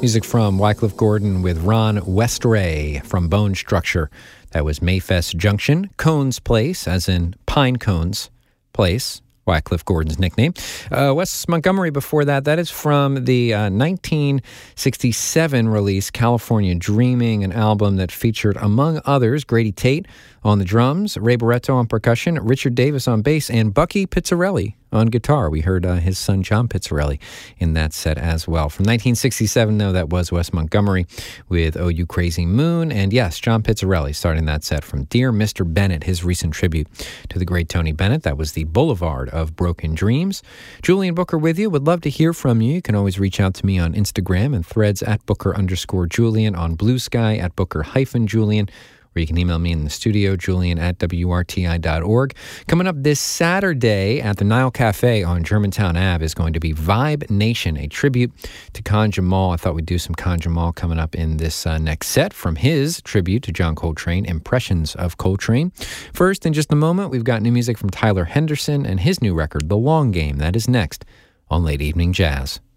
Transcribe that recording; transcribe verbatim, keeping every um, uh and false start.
Music from Wycliffe Gordon with Ron Westray from Bone Structure. That was Mayfest Junction, Cones Place, as in Pine Cones Place, Wycliffe Gordon's nickname. Uh, Wes Montgomery before that, that is from the uh, nineteen sixty-seven release California Dreaming, an album that featured, among others, Grady Tate on the drums, Ray Barretto on percussion, Richard Davis on bass, and Bucky Pizzarelli on guitar. We heard uh, his son John Pizzarelli in that set as well. From nineteen sixty-seven, though, that was Wes Montgomery with Oh You Crazy Moon. And yes, John Pizzarelli starting that set from Dear Mister Bennett, his recent tribute to the great Tony Bennett. That was the Boulevard of Broken Dreams. Julian Booker with you. Would love to hear from you. You can always reach out to me on Instagram and Threads at Booker underscore Julian, on Blue Sky at Booker hyphen Julian, or you can email me in the studio, julian at W R T I dot org. Coming up this Saturday at the Nile Cafe on Germantown Avenue is going to be Vibe Nation, a tribute to Khan Jamal. I thought we'd do some Khan Jamal coming up in this uh, next set from his tribute to John Coltrane, Impressions of Coltrane. First, in just a moment, we've got new music from Tyler Henderson and his new record, The Long Game. That is next on Late Evening Jazz.